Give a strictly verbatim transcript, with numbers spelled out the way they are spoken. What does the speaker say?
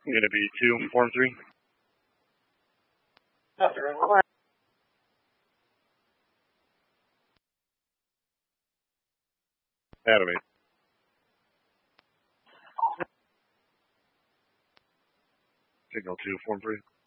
Going to be two and form three. Adam eight. Signal two, form three.